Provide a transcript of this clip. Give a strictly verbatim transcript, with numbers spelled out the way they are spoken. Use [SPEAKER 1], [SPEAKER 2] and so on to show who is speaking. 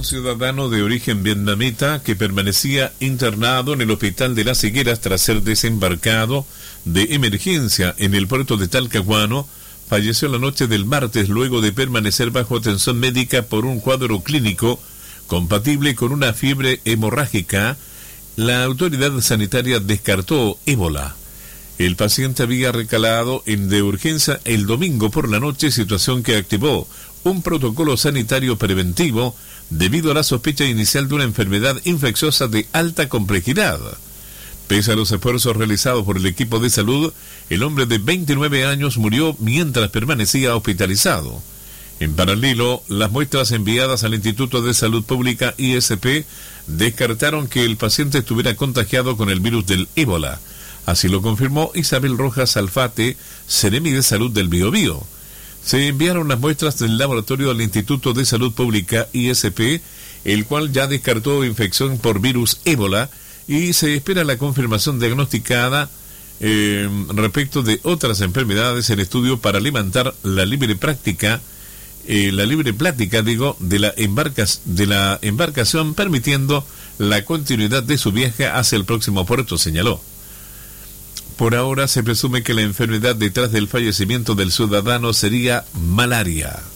[SPEAKER 1] ciudadano de origen vietnamita que permanecía internado en el hospital de Las Higueras tras ser desembarcado de emergencia en el puerto de Talcahuano falleció la noche del martes luego de permanecer bajo atención médica por un cuadro clínico compatible con una fiebre hemorrágica. La autoridad sanitaria descartó ébola. El paciente había recalado en de urgencia el domingo por la noche, situación que activó un protocolo sanitario preventivo debido a la sospecha inicial de una enfermedad infecciosa de alta complejidad. Pese a los esfuerzos realizados por el equipo de salud, el hombre de veintinueve años murió mientras permanecía hospitalizado. En paralelo, las muestras enviadas al Instituto de Salud Pública I S P descartaron que el paciente estuviera contagiado con el virus del ébola. Así lo confirmó Isabel Rojas Alfate, Seremi de Salud del Biobío. Se enviaron las muestras del laboratorio al Instituto de Salud Pública I S P, el cual ya descartó infección por virus ébola y se espera la confirmación diagnosticada eh, respecto de otras enfermedades en estudio para alimentar la libre práctica, eh, la libre plática, digo, de la embarcas, de la embarcación, permitiendo la continuidad de su viaje hacia el próximo puerto, señaló. Por ahora se presume que la enfermedad detrás del fallecimiento del ciudadano sería malaria.